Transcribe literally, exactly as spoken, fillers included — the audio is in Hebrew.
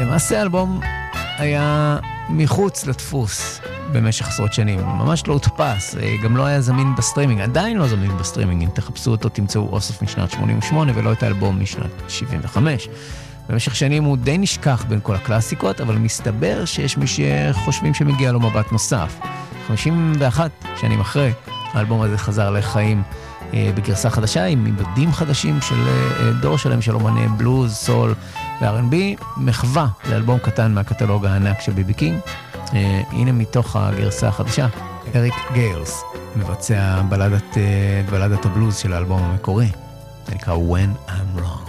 למעשה האלבום היה מחוץ לדפוס במשך עשרות שנים, ממש לא הודפס, גם לא היה זמין בסטרימינג, עדיין לא זמין בסטרימינג, אם תחפשו אותו תמצאו אוסף משנת שמונים ושמונה ולא את האלבום משנת שבעים וחמש. במשך שנים הוא די נשכח בין כל הקלאסיקות, אבל מסתבר שיש מי שחושבים שמגיע לו מבט נוסף. חמישים ואחת שנים אחרי, האלבום הזה חזר לחיים בגרסה חדשה, עם עיבודים חדשים של דור שלהם של אומני בלוז, סול ו-אר אנד בי, מחווה לאלבום קטן מהקטלוג הענק של בי בי קינג. הנה מתוך הגרסה החדשה, אריק גיילס מבצע בלדת, בלדת הבלוז של האלבום המקורי, זה נקרא When I'm Wrong.